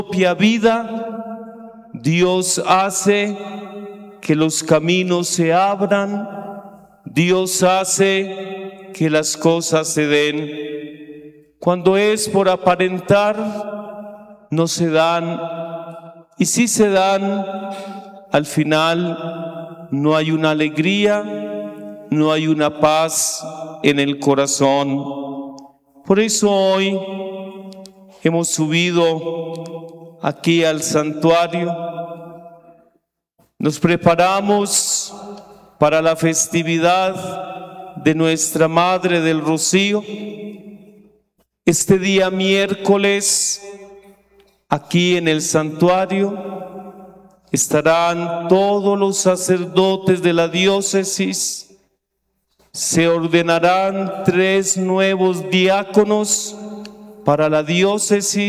propia vida, Dios hace que los caminos se abran, Dios hace que las cosas se den. Cuando es por aparentar, no se dan, y si se dan, al final no hay una alegría, no hay una paz en el corazón. Por eso hoy hemos subido aquí al santuario, nos preparamos para la festividad de Nuestra Madre del Rocío. Este día miércoles, aquí en el santuario, estarán todos los sacerdotes de la diócesis. Se ordenarán 3 nuevos diáconos para la diócesis